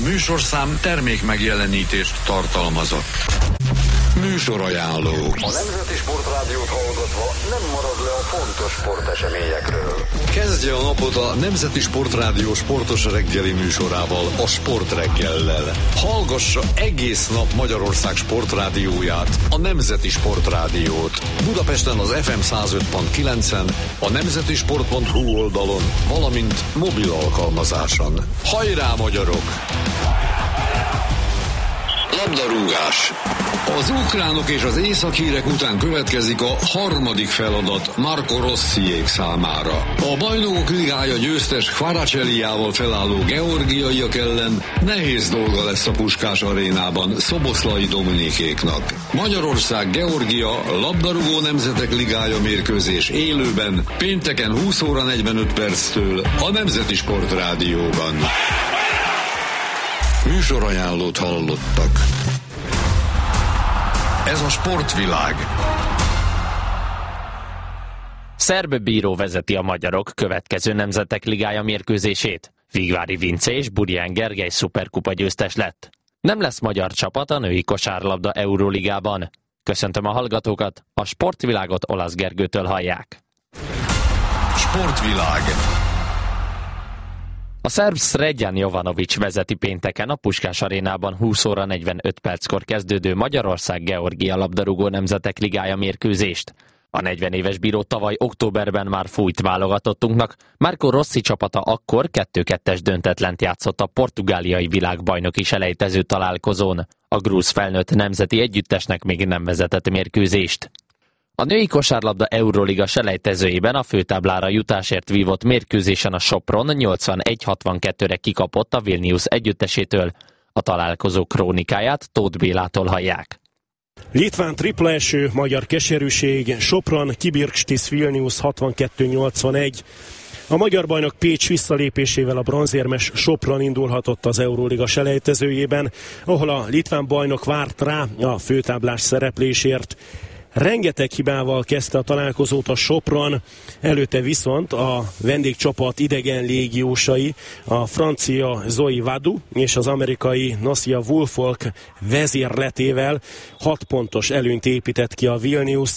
műsorszám termék megjelenítést tartalmazott. Műsorajánló. A Nemzeti Sportrádiót hallgatva nem marad le a fontos sporteseményekről. Kezdje a napot a Nemzeti Sportrádió sportos reggeli műsorával, a Sportreggellel. Hallgassa egész nap Magyarország sportrádióját, a Nemzeti Sportrádiót. Budapesten az FM 105.9-en, a nemzetisport.hu oldalon, valamint mobil alkalmazáson. Hajrá, magyarok! Labdarúgás. Az ukránok és az északírek után következik a harmadik feladat Marco Rossiék számára. A Bajnokok Ligája győztes Kvaracselliával felálló georgiaiak ellen nehéz dolga lesz a Puskás arénában Szoboszlai Dominikéknak. Magyarország-Georgia labdarúgó nemzetek ligája mérkőzés élőben pénteken 20 óra 45 perctől a Nemzeti Sportrádióban. Műsorajánlót hallottak. Ez a Sportvilág. Szerb bíró vezeti a magyarok következő nemzetek ligája mérkőzését. Vigvári Vince és Burján Gergely szuperkupa győztes lett. Nem lesz magyar csapat a női kosárlabda Euróligában. Köszöntöm a hallgatókat, a Sportvilágot Olasz Gergőtől hallják. Sportvilág. A szerb Sredjan Jovanović vezeti pénteken a Puskás arénában 20 óra 45 perckor kezdődő Magyarország-Georgia labdarúgó nemzetek ligája mérkőzést. A 40 éves bíró tavaly októberben már fújt válogatottunknak, Marco Rossi csapata akkor 2-2-es döntetlent játszott a portugáliai világbajnoki selejtező találkozón. A grúz felnőtt nemzeti együttesnek még nem vezetett mérkőzést. A női kosárlabda Euroliga selejtezőjében a főtáblára jutásért vívott mérkőzésen a Sopron 81-62-re kikapott a Vilnius együttesétől. A találkozó krónikáját Tóth Bélától hallják. Litván tripla eső, magyar keserűség, Sopron, Kibirkštis, Vilnius 62-81. A magyar bajnok Pécs visszalépésével a bronzérmes Sopron indulhatott az Euróliga selejtezőjében, ahol a litván bajnok várt rá a főtáblás szereplésért. Rengeteg hibával kezdte a találkozót a Sopron, előtte viszont a vendégcsapat idegen légiósai, a francia Zoe Vadu és az amerikai Nasia Woolfolk vezérletével 6 pontos előnyt épített ki a Vilnius.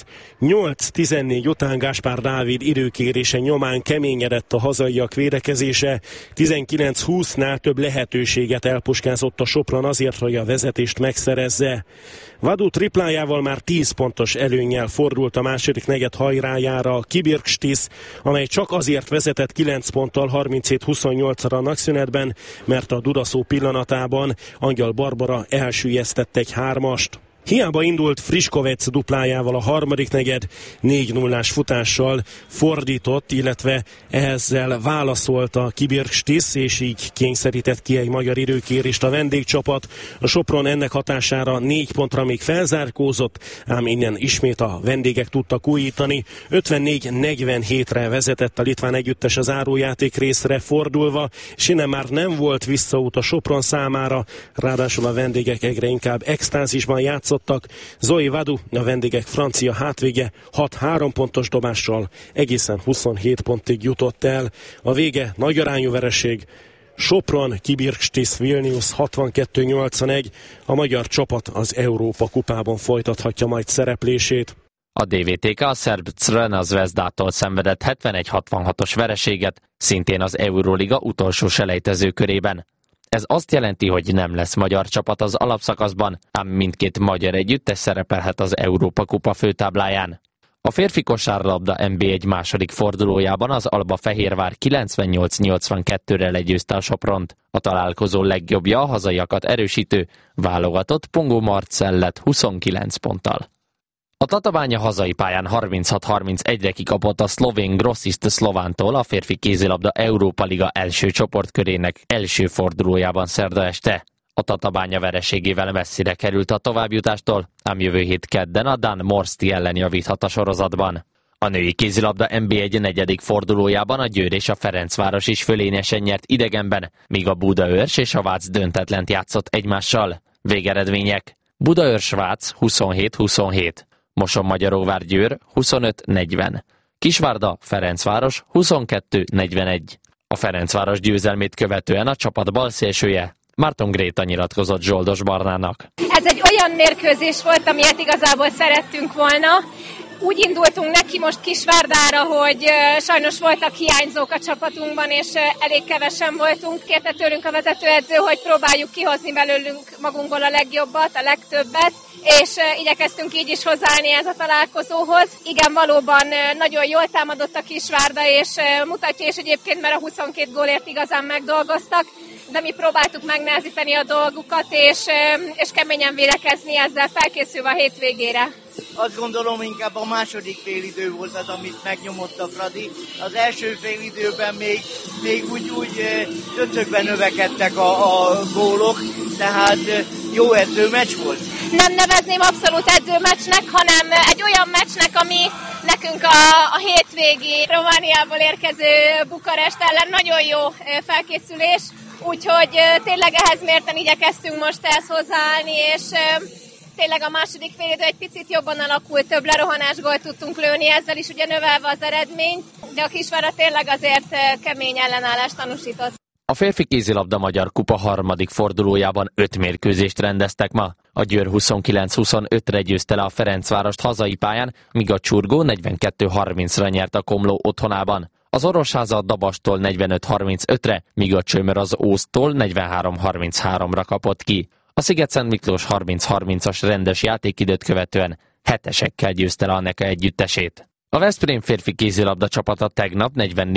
8-14 után Gáspár Dávid időkérése nyomán keményedett a hazaiak védekezése, 19-20-nál több lehetőséget elpuskázott a Sopron azért, hogy a vezetést megszerezze. Vadu triplájával már 10 pontos előnnyel fordult a második negyed hajrájára a Kibirkštis, amely csak azért vezetett 9 ponttal 37-28-ra a nagyszünetben, mert a dudaszó pillanatában Angyal Barbara elsüllyesztett egy 3-ast. Hiába indult Friškovec duplájával a harmadik negyed, 4-0-ás futással fordított, illetve ezzel válaszolt a Kibirkštis, és így kényszerített ki egy magyar időkérést a vendégcsapat. A Sopron ennek hatására 4 pontra még felzárkózott, ám innen ismét a vendégek tudtak újítani. 54-47-re vezetett a litván együttes az zárójáték részre fordulva, és innen már nem volt visszaút a Sopron számára, ráadásul a vendégek egyre inkább extázisban játszottak. Zoe Vadu, a vendégek francia hátvége 6-3 pontos dobással egészen 27 pontig jutott el. A vége nagy arányú vereség. Sopron, Kibirkštis, Vilnius 62-81. A magyar csapat az Európa kupában folytathatja majd szereplését. A DVTK a szerb Crvena Zvezdától szenvedett 71-66-os vereséget, szintén az Euroliga utolsó selejtező körében. Ez azt jelenti, hogy nem lesz magyar csapat az alapszakaszban, ám mindkét magyar együttes szerepelhet az Európa kupa főtábláján. A férfi kosárlabda NB1 második fordulójában az Alba Fehérvár 98-82-re legyőzte a Sopront. A találkozó legjobbja a hazaiakat erősítő, válogatott Pongo Marcell lett 29 ponttal. A Tatabánya hazai pályán 36-31-re kikapott a szlovén Grosist Szlovántól a férfi kézilabda Európa Liga első csoportkörének első fordulójában szerda este. A Tatabánya vereségével messzire került a továbbjutástól, ám jövő hét kedden a Dan Morsti ellen javíthat a sorozatban. A női kézilabda NB1 negyedik fordulójában a Győr és a Ferencváros is fölényesen nyert idegenben, míg a Budaörs és a Vác döntetlent játszott egymással. Végeredmények: Budaörs-Vác 27-27. Mosonmagyaróvár Győr 25-40. Kisvárda Ferencváros 22-41. A Ferencváros győzelmét követően a csapat balszélsője Márton Gréta nyilatkozott Zsoldos Barnának. Ez egy olyan mérkőzés volt, amilyet igazából szerettünk volna. Úgy indultunk neki most Kisvárdára, hogy sajnos voltak hiányzók a csapatunkban, és elég kevesen voltunk. Kérte tőlünk a vezetőedző, hogy próbáljuk kihozni belőlünk magunkból a legjobbat, a legtöbbet, és igyekeztünk így is hozzáállni ez a találkozóhoz. Igen, valóban nagyon jól támadott a Kisvárda, és mutatja is egyébként, mert a 22 gólért igazán megdolgoztak, de mi próbáltuk megnehezíteni a dolgukat, és keményen védekezni, ezzel felkészülve a hétvégére. Azt gondolom, inkább a második félidő volt az, amit megnyomott a Fradi. Az első félidőben még úgy döntőkben növekedtek a gólok, tehát jó edzőmeccs volt. Nem nevezném abszolút edzőmeccsnek, hanem egy olyan meccsnek, ami nekünk a hétvégi Romániából érkező Bukarest ellen nagyon jó felkészülés, úgyhogy tényleg ehhez mérten igyekeztünk most ehhez hozzáállni, és tényleg a második félidő egy picit jobban alakult, több lerohanásgólt tudtunk lőni, ezzel is ugye növelve az eredményt, de a Kisvárda tényleg azért kemény ellenállást tanúsított. A férfi kézilabda magyar kupa harmadik fordulójában 5 mérkőzést rendeztek ma. A Győr 29-25-re győzte le a Ferencvárost hazai pályán, míg a Csurgó 42-30-ra nyert a Komló otthonában. Az Orosháza a Dabastól 45-35-re, míg a Csömör az Ósztól 43-33-ra kapott ki. A Sziget-Szent Miklós 30-30-as rendes játékidőt követően 7-esekkel győzte le a Neka együttesét. A Veszprém férfi kézilabda csapata tegnap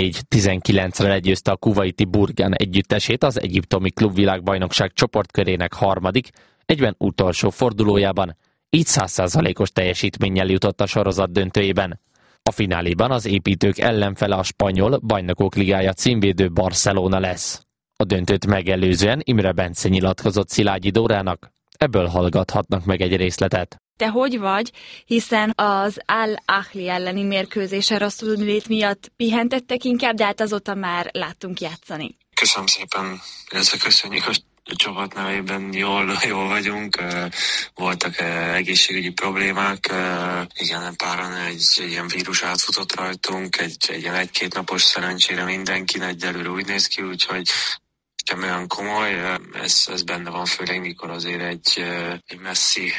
44-19-re legyőzte a kuvaiti Burgan együttesét az egyiptomi klubvilágbajnokság csoportkörének harmadik, egyben utolsó fordulójában, így 100%-os teljesítménnyel jutott a sorozat döntőjében. A fináléban az építők ellenfele a spanyol Bajnokok Ligája címvédő Barcelona lesz. A döntőt megelőzően Imre Bence nyilatkozott Szilágyi Dórának, ebből hallgathatnak meg egy részletet. Te hogy vagy, hiszen az Al-Ahli elleni mérkőzésen rosszul lét miatt pihentettek inkább, de hát azóta már láttunk játszani. Köszönöm szépen, illetve köszönjük a csapat nevében, jól vagyunk, voltak egészségügyi problémák, igen, páran egy ilyen vírus átfutott rajtunk, egy ilyen 1-2 napos szerencsére mindenki egyelőre úgy néz ki, úgyhogy sem olyan komoly, ez benne van, főleg mikor azért egy messzi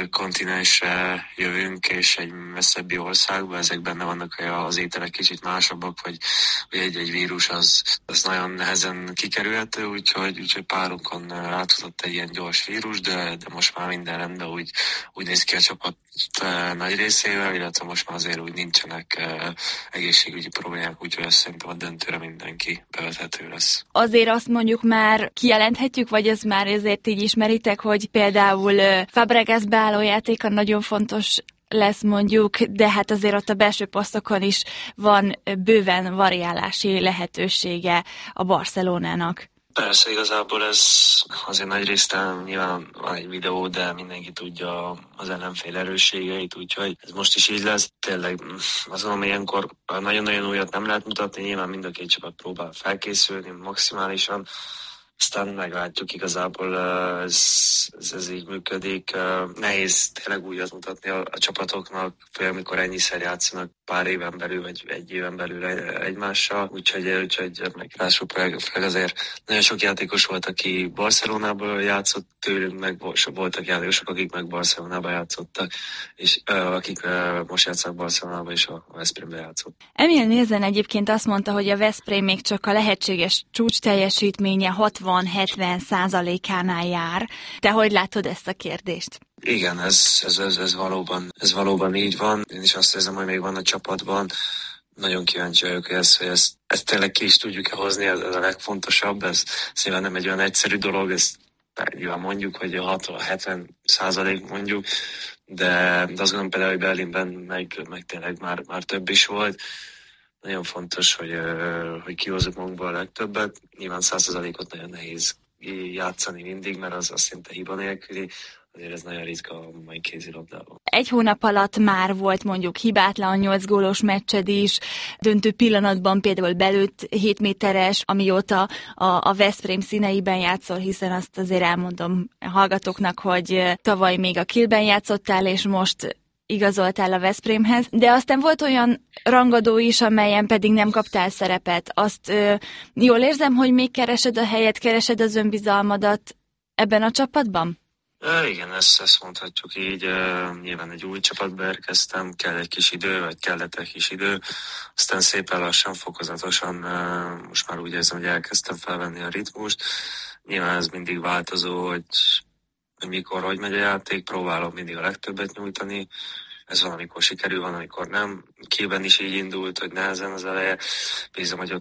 kontinensre jövünk, és egy messzebbi országba, ezek benne vannak, az ételek kicsit másabbak, vagy egy vírus az nagyon nehezen kikerülhető, úgyhogy párunkon átfutott egy ilyen gyors vírus, de most már minden rendben, úgy néz ki a csapat nagy részével, illetve most már azért úgy nincsenek egészségügyi problémák, úgyhogy azt szerintem a döntőre mindenki bevethető lesz. Azért azt mondjuk már kijelenthetjük, vagy ez már ezért így ismeritek, hogy például Fabregas beálló játéka nagyon fontos lesz mondjuk, de hát azért ott a belső posztokon is van bőven variálási lehetősége a Barcelonának. Persze, igazából ez azért nagy részt nyilván van egy videó, de mindenki tudja az ellenfél erősségeit, úgyhogy ez most is így lesz. Tényleg azt mondom, ilyenkor nagyon-nagyon újat nem lehet mutatni, nyilván mind a két csapat próbál felkészülni maximálisan, aztán meglátjuk, igazából ez így működik. Nehéz tényleg újat mutatni a csapatoknak, főleg amikor ennyiszer játszanak pár éven belül, vagy egy éven belül egymással, úgyhogy meglásuk, főleg azért nagyon sok játékos volt, aki Barcelonából játszott, tőlünk meg voltak játékosok, akik meg Barcelonában játszottak, és akik most játszanak Barcelonában és a Veszprémben játszott. Emil Nielsen egyébként azt mondta, hogy a Veszprém még csak a lehetséges csúcs teljesítménye 60-70%-ánál jár. Te hogy látod ezt a kérdést? Igen, ez valóban így van. Én is azt érzem, hogy még van a csapatban. Nagyon kíváncsi vagyok, hogy ezt tényleg ki is tudjuk-e hozni, ez a legfontosabb. Ez nyilván nem egy olyan egyszerű dolog, ezt nyilván mondjuk, hogy a 60-70% mondjuk, de azt gondolom például, hogy Berlinben meg tényleg már több is volt. Nagyon fontos, hogy kihozzuk magunkból a legtöbbet. Nyilván 100%-ot nagyon nehéz játszani mindig, mert az szinte hiba nélküli. Azért ez nagyon ritka a mai kézilabdában. Egy hónap alatt már volt mondjuk hibátlan 8 gólos meccsed is, döntő pillanatban például belőtt 7 méteres, amióta a Veszprém színeiben játszol, hiszen azt azért elmondom a hallgatóknak, hogy tavaly még a Kielben játszottál, és most igazoltál a Veszprémhez, de aztán volt olyan rangadó is, amelyen pedig nem kaptál szerepet. Azt jól érzem, hogy még keresed a helyet, keresed az önbizalmadat ebben a csapatban? Igen, ezt mondhatjuk így. Nyilván egy új csapatba érkeztem, kell egy kis idő, vagy kellett egy kis idő. Aztán szépen lassan, fokozatosan most már úgy érzem, hogy elkezdtem felvenni a ritmust. Nyilván ez mindig változó, hogy mikor, hogy megy a játék, próbálom mindig a legtöbbet nyújtani. Ez van, amikor sikerül, van, amikor nem. Kielben is így indult, hogy nehezen az eleje. Bízom, hogy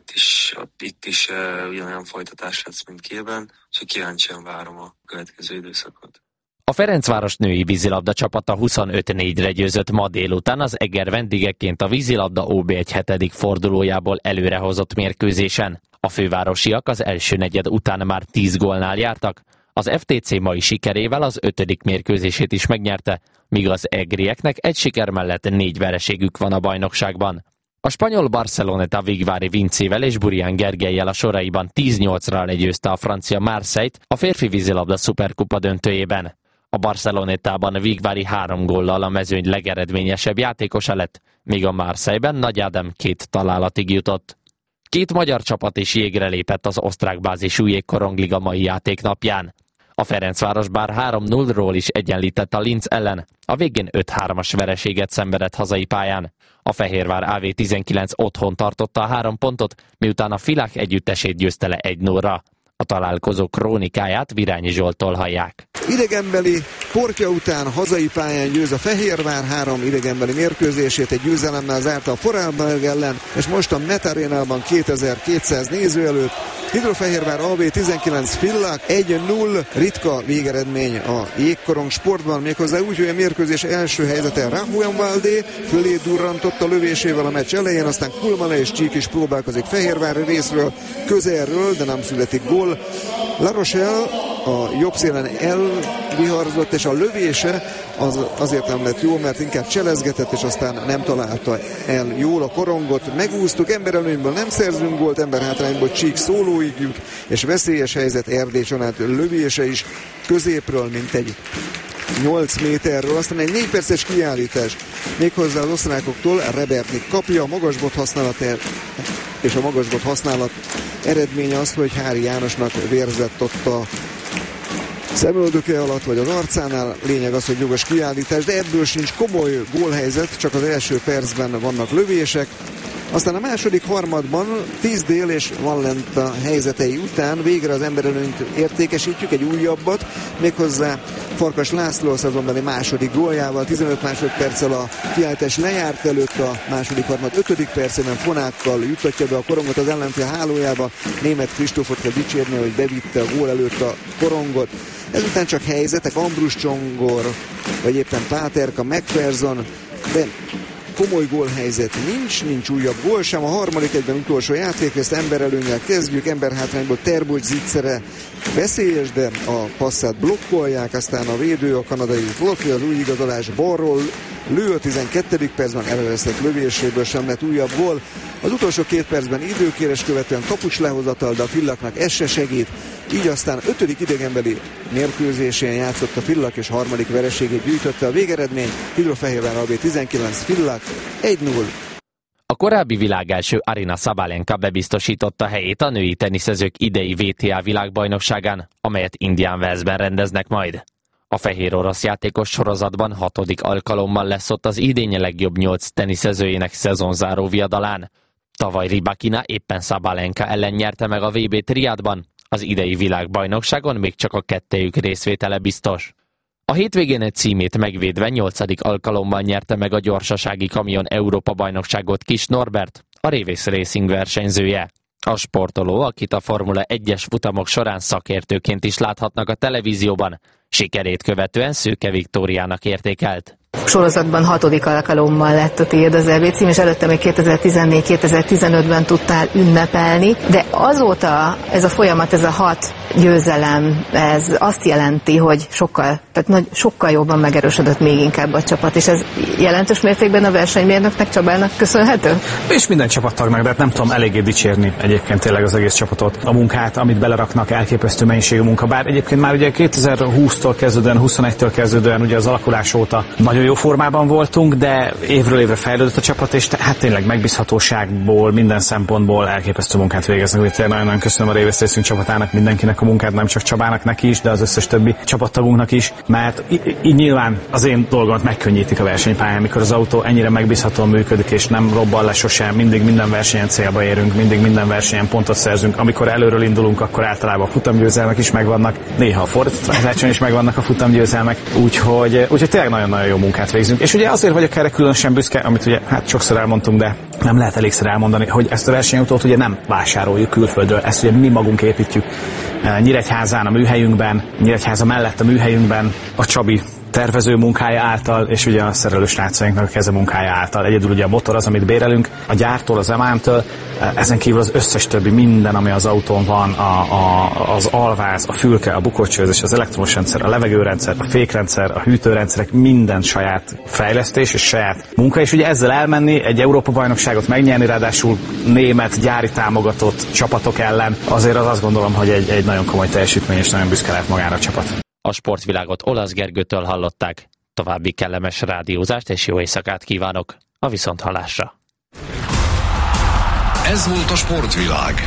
itt is ugyanolyan folytatás lesz, mint Kielben. Úgyhogy kíváncsian várom a következő időszakot. A Ferencváros női vízilabda csapata 25-4-re győzött ma délután az Eger vendégeként a vízilabda OB1 7. fordulójából előrehozott mérkőzésen. A fővárosiak az első negyed után már 10 gólnál jártak. Az FTC mai sikerével az 5. mérkőzését is megnyerte, míg az egrieknek egy siker mellett 4 vereségük van a bajnokságban. A spanyol Barceloneta Vigvári Vincével és Burián Gergellyel a soraiban 10-8-ra legyőzte a francia Marseille-t a férfi vízilabda szuperkupa döntőjében. A Barcelonetában Vigvári 3 góllal a mezőny legeredményesebb játékosa lett, míg a Marseille-ben Nagy Ádám 2 találatig jutott. 2 magyar csapat is jégre lépett az osztrák bázisú Jégkorongliga mai játéknapján. A Ferencváros bár 3-0-ról is egyenlített a Linz ellen, a végén 5-3-as vereséget szenvedett hazai pályán. A Fehérvár AV19 otthon tartotta a 3 pontot, miután a Filák együttesét győzte le 1-0-ra. A találkozó krónikáját Virányi Zsolttól hallják. Idegenbeli portja után hazai pályán győz a Fehérvár 3 idegenbeli mérkőzését, egy győzelemmel zárta a Vorarlberg ellen, és most a Met Arénában 2200 néző előtt. Hidrofehérvár AB19 Villach 1-0, ritka végeredmény a jégkorong sportban, méghozzá úgy, hogy a mérkőzés első helyzete Rahuenwaldé fölé durrantott a lövésével a meccs elején, aztán Kulmala és Csík is próbálkozik Fehérvári részről, közelről, de nem születik gól. La Rochelle a jobb szélen elviharzott, és a lövése azért nem lett jó, mert inkább cselezgetett, és aztán nem találta el jól a korongot. Megúsztuk, emberelőnyből nem szerzünk gólt, emberhátrányból Csík szólóig jut, és veszélyes helyzet Erdély Csanád lövése is középről, mint egy 8 méterről, aztán egy 4 perces kiállítás méghozzá az osztrákoktól. Rebernik kapja, a magasbot használat és a magasbot használat eredménye az, hogy Hári Jánosnak vérzett ott a szemöldöke alatt, vagy az arcánál. Lényeg az, hogy jogos kiállítás, de ebből sincs komoly gólhelyzet, csak az első percben vannak lövések. Aztán a második harmadban 10 Dél és Vallenta helyzetei után végre az emberelőnyt értékesítjük, egy újabbat, méghozzá Farkas László a szezonbeli második góljával. 15 másodperccel a kiállítás lejárt előtt, a második harmad 5. percében fonákkal juttatja be a korongot az ellenfél hálójába. Németh Kristófot kell dicsérni, hogy bevitte a gól előtt a korongot. Ezután csak helyzetek, Ambrus Csongor, vagy éppen Páterka, McPherson, de komoly gólhelyzet nincs újabb gól sem. A harmadik egyben utolsó játékrészt emberelőnnyel kezdjük, emberhátrányból Terbocs Zitzere veszélyes, de a passzát blokkolják, aztán a védő, a kanadai Wolfi, az új igazolás balról lő, a 12. percben elvesztett lövéséből sem lett újabb gól. Az utolsó 2 percben időkérés követően kapucs lehozatal, de a Villachnak ez se segít. Így aztán 5. idegenbeli mérkőzésén játszott a Villach, és harmadik vereségét gyűjtötte. A végeredmény Hidrofehérvár AB19 Villach 1-0. A korábbi világelső Aryna Sabalenka bebiztosította helyét a női teniszezők idei WTA világbajnokságán, amelyet Indian Wellsben rendeznek majd. A fehér orosz játékos sorozatban 6. alkalommal lesz ott az idény legjobb 8 teniszezőjének szezonzáró viadalán. Tavaly Rybakina éppen Sabalenka ellen nyerte meg a VB triádban, az idei világbajnokságon még csak a kettejük részvétele biztos. A hétvégén egy címét megvédve 8. alkalommal nyerte meg a gyorsasági kamion Európa-bajnokságot Kis Norbert, a Revis Racing versenyzője. A sportoló, akit a Formula 1-es futamok során szakértőként is láthatnak a televízióban, sikerét követően Szőke Viktóriának értékelt. Sorozatban 6. alkalommal lett a tiéd az EB cím, és előtte még 2014-2015-ben tudtál ünnepelni, de azóta ez a folyamat, ez a 6 győzelem, ez azt jelenti, hogy sokkal jobban megerősödött még inkább a csapat, és ez jelentős mértékben a versenymérnöknek, Csabának köszönhető? És minden csapattagnak, de hát nem tudom eléggé dicsérni egyébként tényleg az egész csapatot. A munkát, amit beleraknak, elképesztő mennyiségű munka, bár egyébként már ugye 2020-tól kezdődően, 21-től kezdődően ugye az alakulás óta nagyon jó jó formában voltunk, de évről évre fejlődött a csapat, és hát tényleg megbízhatóságból, minden szempontból elképesztő munkát végeznek. Úgyhogy nagyon köszönöm a Révész Racing csapatának, mindenkinek a munkát, nem csak Csabának, neki is, de az összes többi csapattagunknak is, mert így nyilván az én dolgomat megkönnyítik a versenypályán, amikor az autó ennyire megbízhatóan működik, és nem robban le sosem, mindig minden versenyen célba érünk, mindig minden versenyen pontot szerzünk. Amikor előről indulunk, akkor általában a futamgyőzelmek is megvannak, néha a fordításon is megvannak a futamgyőzelmek, úgyhogy tényleg nagyon-nagyon jó munkát végzünk. És ugye azért vagyok erre különösen büszke, amit ugye hát sokszor elmondtunk, de nem lehet elégszer elmondani, hogy ezt a versenyautót ugye nem vásároljuk külföldről, ezt ugye mi magunk építjük Nyíregyházán a műhelyünkben, Nyíregyháza mellett a műhelyünkben, a Csabi tervező munkája által, és ugye a szerelő srácainknak a keze munkája által. Egyedül ugye a motor az, amit bérelünk, a gyártól, az emántől, ezen kívül az összes többi minden, ami az autón van, az alváz, a fülke, a bukócsőzés, az elektromos rendszer, a levegőrendszer, a fékrendszer, a hűtőrendszerek, minden saját fejlesztés és saját munka, és ugye ezzel elmenni, egy Európa-bajnokságot megnyerni, ráadásul német, gyári támogatott csapatok ellen, azért azt gondolom, hogy egy nagyon komoly teljesítmény, és nagyon büszke lehet magára a csapat. A sportvilágot Olasz Gergőtől hallották. További kellemes rádiózást és jó éjszakát kívánok a viszonthallásra. Ez volt a sportvilág.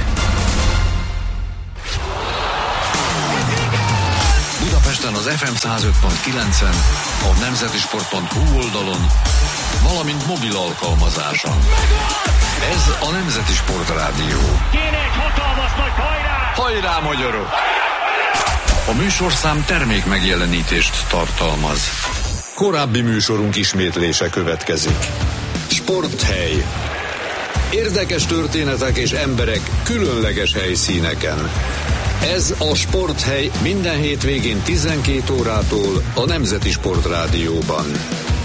Budapesten az FM 105.9-en, a nemzetisport.hu oldalon, valamint mobil alkalmazáson. Ez a Nemzeti Sport Rádió. Kéne egy hatalmas nagy hajrá! Hajrá, magyarok! A műsorszám termék megjelenítést tartalmaz. Korábbi műsorunk ismétlése következik. Sporthely. Érdekes történetek és emberek különleges helyszíneken. Ez a Sporthely minden hétvégén 12 órától a Nemzeti Sport Rádióban.